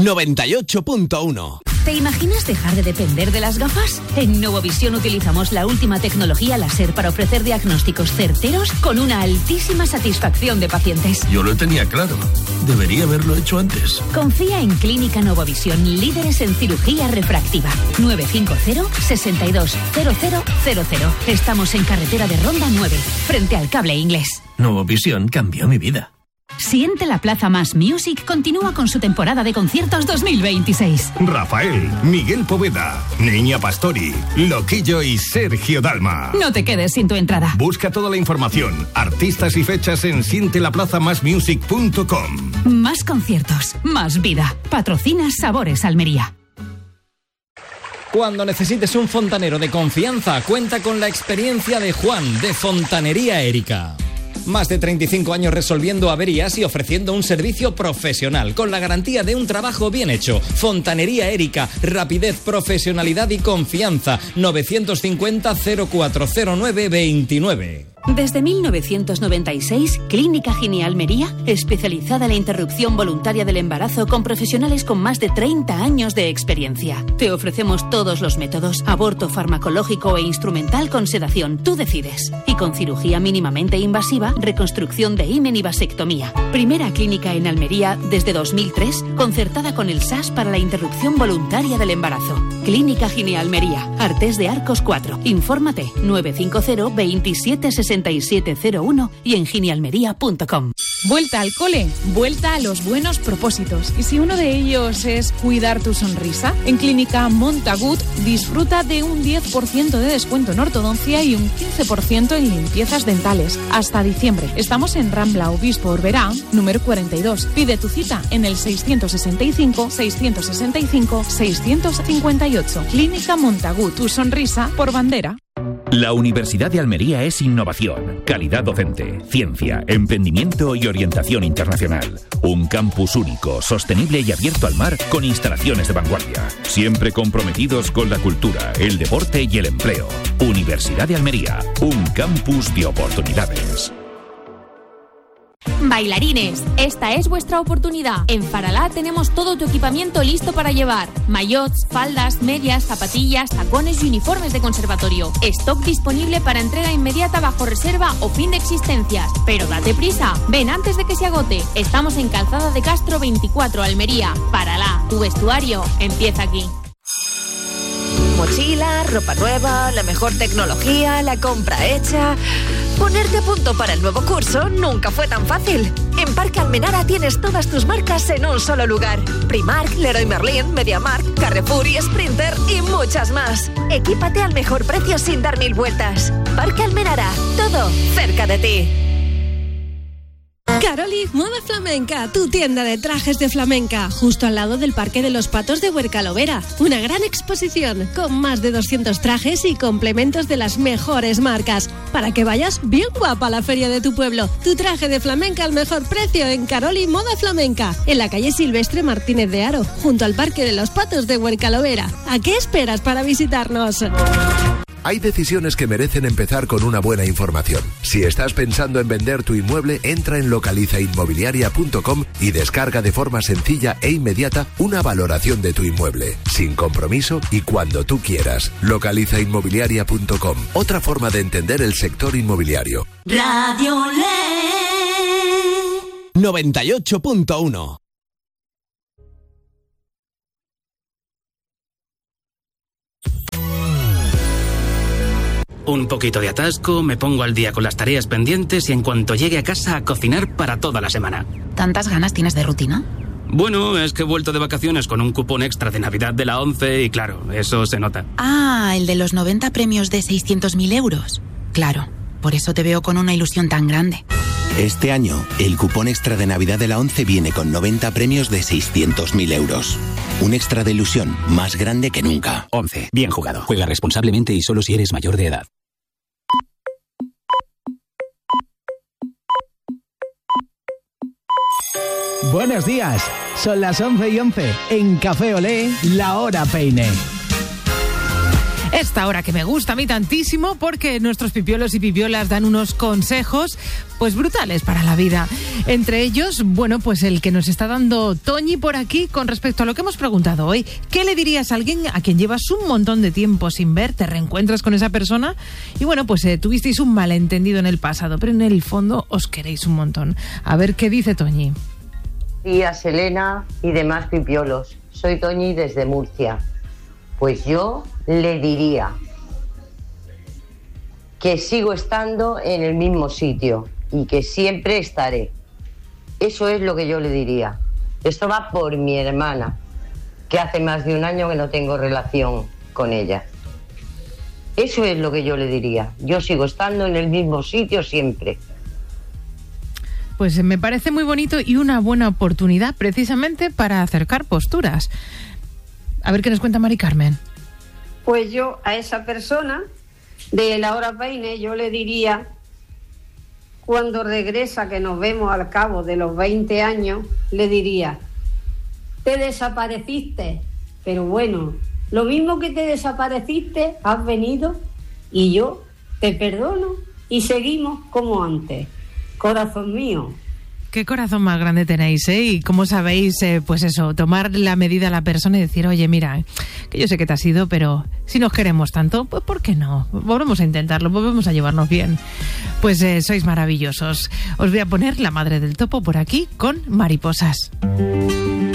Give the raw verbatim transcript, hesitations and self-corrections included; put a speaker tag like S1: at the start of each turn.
S1: noventa y ocho punto uno.
S2: ¿Te imaginas dejar de depender de las gafas? En Novovisión utilizamos la última tecnología láser para ofrecer diagnósticos certeros con una altísima satisfacción de pacientes.
S3: Yo lo tenía claro. Debería haberlo hecho antes.
S2: Confía en Clínica Novovisión, líderes en cirugía refractiva. nueve cinco cero, seis dos, cero cero cero cero. Estamos en carretera de Ronda nueve, frente al Cable Inglés.
S3: Novovisión cambió mi vida.
S2: Siente la Plaza Más Music continúa con su temporada de conciertos dos mil veintiséis.
S4: Rafael, Miguel Poveda, Niña Pastori, Loquillo y Sergio Dalma.
S2: No te quedes sin tu entrada.
S4: Busca toda la información, artistas y fechas en siente la plaza más music punto com.
S2: Más conciertos, más vida. Patrocina Sabores Almería.
S5: Cuando necesites un fontanero de confianza, cuenta con la experiencia de Juan, de Fontanería Erika. Más de treinta y cinco años resolviendo averías y ofreciendo un servicio profesional con la garantía de un trabajo bien hecho. Fontanería Erika, rapidez, profesionalidad y confianza. novecientos cincuenta, cero cuatro cero nueve, veintinueve.
S2: Desde mil novecientos noventa y seis, Clínica Gine Almería, especializada en la interrupción voluntaria del embarazo con profesionales con más de treinta años de experiencia. Te ofrecemos todos los métodos, aborto farmacológico e instrumental con sedación, tú decides. Y con cirugía mínimamente invasiva, reconstrucción de himen y vasectomía. Primera clínica en Almería desde dos mil tres, concertada con el S A S para la interrupción voluntaria del embarazo. Clínica Gine Almería, Artés de Arcos cuatro. Infórmate nueve cinco cero, veintisiete, sesenta y siete cero uno y en ginealmería punto com.
S6: Vuelta al cole, vuelta a los buenos propósitos. Y si uno de ellos es cuidar tu sonrisa, en Clínica Montagut disfruta de un diez por ciento de descuento en ortodoncia y un quince por ciento en limpiezas dentales. Hasta diciembre. Estamos en Rambla Obispo Orberá, número cuarenta y dos. Pide tu cita en el seiscientos sesenta y cinco, seiscientos sesenta y cinco, seiscientos cincuenta y ocho. Clínica Montagut, tu sonrisa por bandera.
S7: La Universidad de Almería es innovación, calidad docente, ciencia, emprendimiento y orientación internacional. Un campus único, sostenible y abierto al mar con instalaciones de vanguardia. Siempre comprometidos con la cultura, el deporte y el empleo. Universidad de Almería, un campus de oportunidades.
S8: Bailarines, esta es vuestra oportunidad. En Faralá tenemos todo tu equipamiento listo para llevar. Maillots, faldas, medias, zapatillas, tacones y uniformes de conservatorio. Stock disponible para entrega inmediata bajo reserva o fin de existencias. Pero date prisa, ven antes de que se agote. Estamos en Calzada de Castro veinticuatro, Almería. Faralá, tu vestuario empieza aquí.
S9: Mochila, ropa nueva, la mejor tecnología, la compra hecha. Ponerte a punto para el nuevo curso nunca fue tan fácil. En Parque Almenara tienes todas tus marcas en un solo lugar. Primark, Leroy Merlin, MediaMarkt, Carrefour y Sprinter y muchas más. Equípate al mejor precio sin dar mil vueltas. Parque Almenara, todo cerca de ti.
S10: Caroli Moda Flamenca, tu tienda de trajes de flamenca, justo al lado del Parque de los Patos de Huercalovera. Una gran exposición con más de doscientos trajes y complementos de las mejores marcas, para que vayas bien guapa a la feria de tu pueblo. Tu traje de flamenca al mejor precio en Caroli Moda Flamenca, en la calle Silvestre Martínez de Haro, junto al Parque de los Patos de Huercalovera. ¿A qué esperas para visitarnos?
S11: Hay decisiones que merecen empezar con una buena información. Si estás pensando en vender tu inmueble, entra en localiza inmobiliaria punto com y descarga de forma sencilla e inmediata una valoración de tu inmueble, sin compromiso y cuando tú quieras. localiza inmobiliaria punto com, otra forma de entender el sector inmobiliario.
S1: Radio Le noventa y ocho punto uno.
S12: Un poquito de atasco, me pongo al día con las tareas pendientes y en cuanto llegue a casa a cocinar para toda la semana.
S13: ¿Tantas ganas tienes de rutina?
S12: Bueno, es que he vuelto de vacaciones con un cupón extra de Navidad de la ONCE y claro, eso se nota.
S13: Ah, el de los noventa premios de seiscientos mil euros. Claro, por eso te veo con una ilusión tan grande.
S14: Este año, el cupón extra de Navidad de la ONCE viene con noventa premios de seiscientos mil euros. Un extra de ilusión más grande que nunca.
S15: ONCE, bien jugado. Juega responsablemente y solo si eres mayor de edad.
S16: Buenos días, son las once y once. En Café Olé, la hora peine.
S6: Esta hora que me gusta a mí tantísimo porque nuestros pipiolos y pipiolas dan unos consejos pues brutales para la vida. Entre ellos, bueno, pues el que nos está dando Toñi por aquí con respecto a lo que hemos preguntado hoy. ¿Qué le dirías a alguien a quien llevas un montón de tiempo sin ver, te reencuentras con esa persona y bueno, pues eh, tuvisteis un malentendido en el pasado, pero en el fondo os queréis un montón? A ver qué dice Toñi.
S17: Días, Elena y demás pipiolos. Soy Toñi desde Murcia. Pues yo le diría que sigo estando en el mismo sitio y que siempre estaré. Eso es lo que yo le diría. Esto va por mi hermana, que hace más de un año que no tengo relación con ella. Eso es lo que yo le diría. Yo sigo estando en el mismo sitio siempre.
S6: Pues me parece muy bonito y una buena oportunidad precisamente para acercar posturas. A ver qué nos cuenta Mari Carmen.
S18: Pues yo a esa persona de Laura Peine yo le diría, cuando regresa, que nos vemos al cabo de los veinte años, le diría: te desapareciste, pero bueno, lo mismo que te desapareciste, has venido y yo te perdono y seguimos como antes. Corazón mío.
S6: Qué corazón más grande tenéis, ¿eh? Y como sabéis, eh, pues eso, tomar la medida a la persona y decir, oye, mira, que yo sé que te has ido, pero si nos queremos tanto, pues ¿por qué no? Volvemos a intentarlo, volvemos a llevarnos bien. Pues eh, sois maravillosos. Os voy a poner La Madre del Topo por aquí con Mariposas.